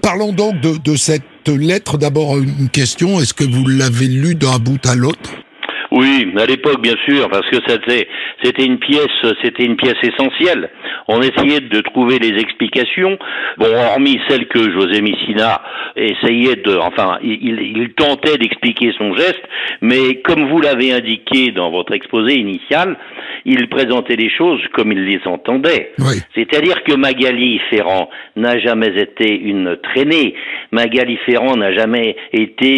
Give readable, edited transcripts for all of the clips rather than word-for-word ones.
Parlons donc de cette lettre. D'abord, une question. Est-ce que vous l'avez lue d'un bout à l'autre ? Oui, à l'époque, bien sûr, parce que c'était une pièce essentielle. On essayait de trouver les explications. Bon, hormis celle que José Messina essayait il tentait d'expliquer son geste, mais comme vous l'avez indiqué dans votre exposé initial, il présentait les choses comme il les entendait. Oui. C'est-à-dire que Magali Ferrand n'a jamais été une traînée. Magali Ferrand n'a jamais été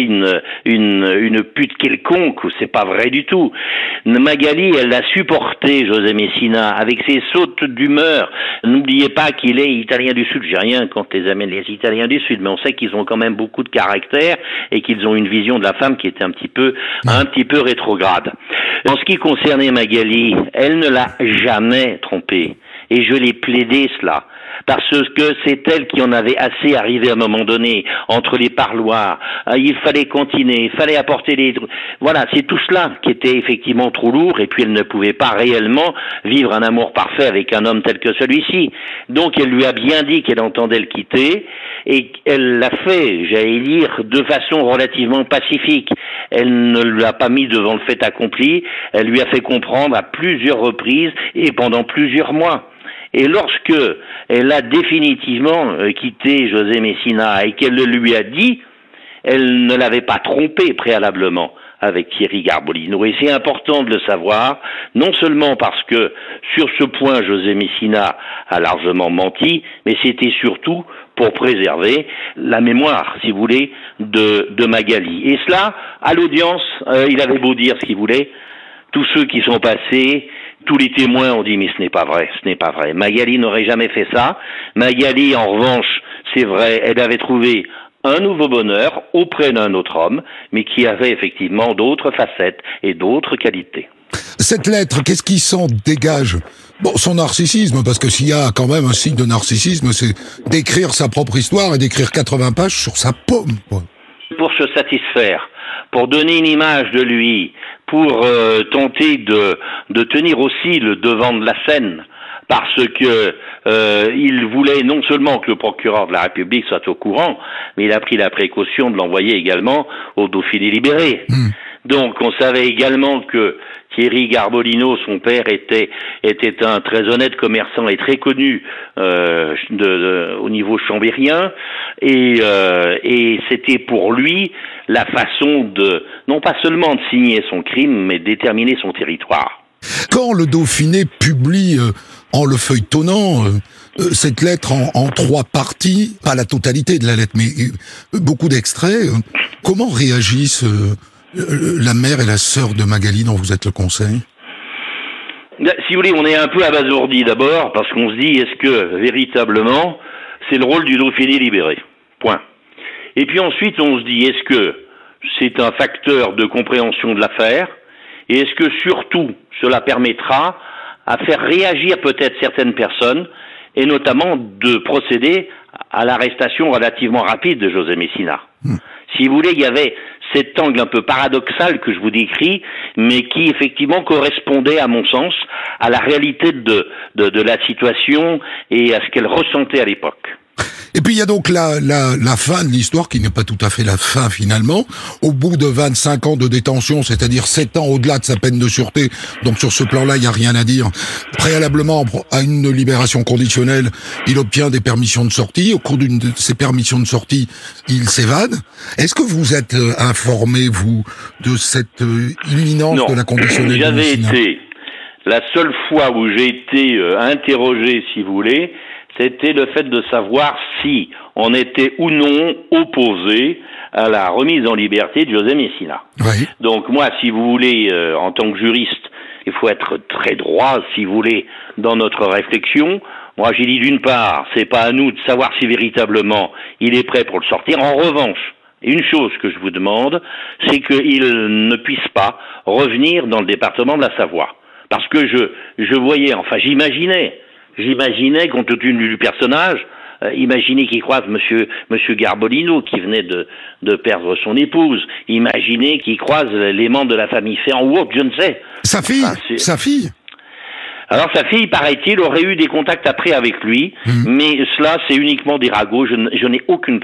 une pute quelconque, c'est pas vrai du tout. Magali, elle a supporté José Messina avec ses sautes d'humeur. N'oubliez pas qu'il est italien du Sud. J'ai rien contre les Italiens du Sud, mais on sait qu'ils ont quand même beaucoup de caractère et qu'ils ont une vision de la femme qui est un petit peu rétrograde. En ce qui concernait Magali, elle ne l'a jamais trompé. Et je l'ai plaidé cela. Parce que c'est elle qui en avait assez arrivé à un moment donné, entre les parloirs. Il fallait continuer, il fallait apporter les... Voilà, c'est tout cela qui était effectivement trop lourd, et puis elle ne pouvait pas réellement vivre un amour parfait avec un homme tel que celui-ci. Donc elle lui a bien dit qu'elle entendait le quitter, et elle l'a fait, j'allais dire, de façon relativement pacifique. Elle ne lui a pas mis devant le fait accompli, elle lui a fait comprendre à plusieurs reprises, et pendant plusieurs mois. Et lorsque elle a définitivement quitté José Messina et qu'elle le lui a dit, elle ne l'avait pas trompé préalablement avec Thierry Garbolino. Et c'est important de le savoir, non seulement parce que sur ce point José Messina a largement menti, mais c'était surtout pour préserver la mémoire, si vous voulez, de Magali. Et cela, à l'audience, il avait beau dire ce qu'il voulait, tous ceux qui sont passés, tous les témoins ont dit mais ce n'est pas vrai. Magali n'aurait jamais fait ça. Magali, en revanche, c'est vrai, elle avait trouvé un nouveau bonheur auprès d'un autre homme, mais qui avait effectivement d'autres facettes et d'autres qualités. Cette lettre, qu'est-ce qui s'en dégage ? Bon, son narcissisme, parce que s'il y a quand même un signe de narcissisme, c'est d'écrire sa propre histoire et d'écrire 80 pages sur sa paume, quoi. Pour se satisfaire, pour donner une image de lui, pour tenter de tenir aussi le devant de la scène, parce que il voulait non seulement que le procureur de la République soit au courant, mais il a pris la précaution de l'envoyer également au Dauphiné libéré. Donc on savait également que Thierry Garbolino, son père, était un très honnête commerçant et très connu au niveau chambérien, et c'était pour lui la façon de, non pas seulement de signer son crime, mais de déterminer son territoire. Quand le Dauphiné publie, en le feuilletonnant, cette lettre en 3 parties, pas la totalité de la lettre, mais beaucoup d'extraits, comment réagissent la mère et la sœur de Magali dont vous êtes le conseil ? Si vous voulez, on est un peu abasourdi d'abord, parce qu'on se dit, est-ce que véritablement c'est le rôle du Dauphiné libéré ? Point. Et puis ensuite, on se dit, est-ce que c'est un facteur de compréhension de l'affaire ? Et est-ce que surtout, cela permettra à faire réagir peut-être certaines personnes, et notamment de procéder à l'arrestation relativement rapide de José Messina. Si vous voulez, il y avait cet angle un peu paradoxal que je vous décris, mais qui effectivement correspondait, à mon sens, à la réalité de la situation et à ce qu'elle ressentait à l'époque. Et puis il y a donc la fin de l'histoire, qui n'est pas tout à fait la fin finalement. Au bout de 25 ans de détention, c'est-à-dire 7 ans au-delà de sa peine de sûreté, donc sur ce plan-là, il n'y a rien à dire. Préalablement à une libération conditionnelle, il obtient des permissions de sortie. Au cours d'une de ces permissions de sortie, il s'évade. Est-ce que vous êtes informé, vous, de cette imminence de la conditionnelle? J'avais été, la seule fois où j'ai été interrogé, si vous voulez, c'était le fait de savoir si on était ou non opposé à la remise en liberté de José Messina. Oui. Donc moi, si vous voulez, en tant que juriste, il faut être très droit, si vous voulez, dans notre réflexion. Moi, j'ai dit d'une part, c'est pas à nous de savoir si véritablement il est prêt pour le sortir. En revanche, une chose que je vous demande, c'est qu'il ne puisse pas revenir dans le département de la Savoie. Parce que je voyais, enfin j'imaginais, compte tenu du personnage, imaginez qu'il croise monsieur Garbolino, qui venait de perdre son épouse. Imaginez qu'il croise les membres de la famille Ferrand ou autre, je ne sais. Sa fille. Alors sa fille, paraît-il, aurait eu des contacts après avec lui, mais cela, c'est uniquement des ragots. Je n'ai aucune